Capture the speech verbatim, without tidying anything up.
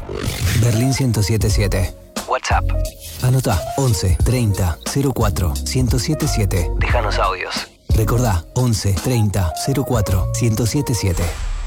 Berlín ciento setenta y siete. WhatsApp. Anotá once treinta cero cuatro ciento setenta y siete. Déjanos audios. Recordá once treinta cero cuatro ciento setenta y siete.